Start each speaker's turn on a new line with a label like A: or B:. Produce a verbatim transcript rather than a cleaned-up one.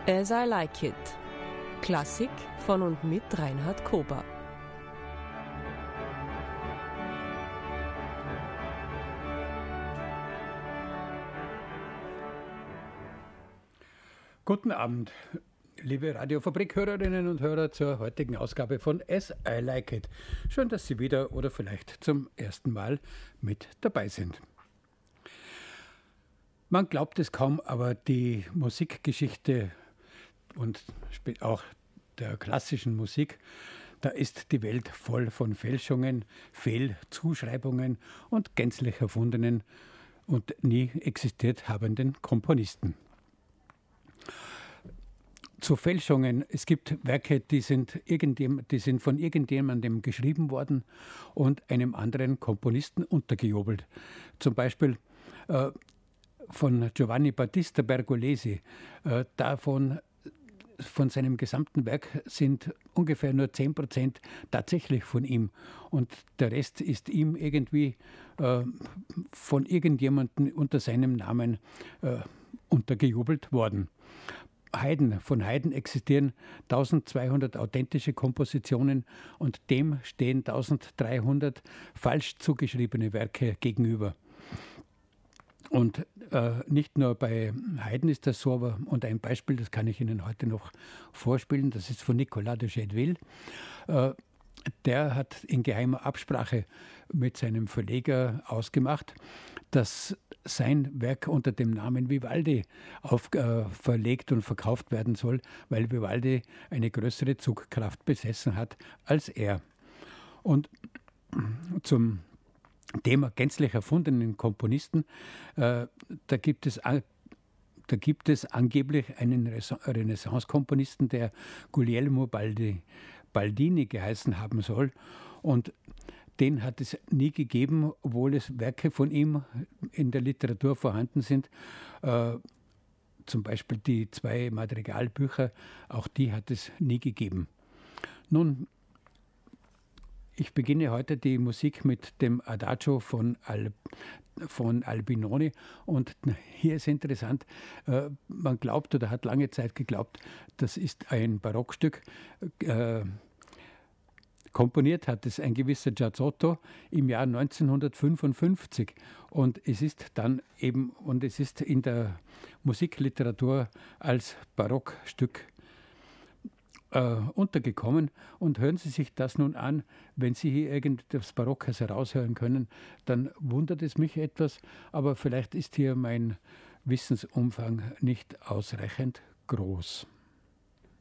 A: As I Like It. Klassik von und mit Reinhard Kober.
B: Guten Abend, liebe Radiofabrik-Hörerinnen und Hörer, zur heutigen Ausgabe von As I Like It. Schön, dass Sie wieder oder vielleicht zum ersten Mal mit dabei sind. Man glaubt es kaum, aber die Musikgeschichte und auch der klassischen Musik, da ist die Welt voll von Fälschungen, Fehlzuschreibungen und gänzlich erfundenen und nie existiert habenden Komponisten. Zu Fälschungen, es gibt Werke, die sind, die sind von irgendjemandem geschrieben worden und einem anderen Komponisten untergejubelt. Zum Beispiel äh, von Giovanni Battista Pergolesi. Äh, davon, von seinem gesamten Werk sind ungefähr nur zehn Prozent tatsächlich von ihm. Und der Rest ist ihm irgendwie äh, von irgendjemandem unter seinem Namen äh, untergejubelt worden. Haydn, von Haydn existieren eintausendzweihundert authentische Kompositionen und dem stehen eintausenddreihundert falsch zugeschriebene Werke gegenüber. Und äh, nicht nur bei Haydn ist das so, aber und ein Beispiel, das kann ich Ihnen heute noch vorspielen, das ist von Nicolas de Chedeville. Äh, der hat in geheimer Absprache mit seinem Verleger ausgemacht, dass sein Werk unter dem Namen Vivaldi auf, äh, verlegt und verkauft werden soll, weil Vivaldi eine größere Zugkraft besessen hat als er. Und zum Thema gänzlich erfundenen Komponisten, äh, da gibt es Da gibt es angeblich einen Renaissance-Komponisten, der Guglielmo Baldi, Baldini geheißen haben soll. Und den hat es nie gegeben, obwohl es Werke von ihm in der Literatur vorhanden sind. Äh, zum Beispiel die zwei Madrigalbücher, auch die hat es nie gegeben. Nun, ich beginne heute die Musik mit dem Adagio von, Al, von Albinoni und hier ist interessant, äh, man glaubt oder hat lange Zeit geglaubt, das ist ein Barockstück. Äh, komponiert hat es ein gewisser Giazzotto im Jahr neunzehnhundertfünfundfünfzig und es ist dann eben, und es ist in der Musikliteratur als Barockstück Äh, untergekommen. Und hören Sie sich das nun an, wenn Sie hier irgendetwas Barockes heraushören können, dann wundert es mich etwas, aber vielleicht ist hier mein Wissensumfang nicht ausreichend groß.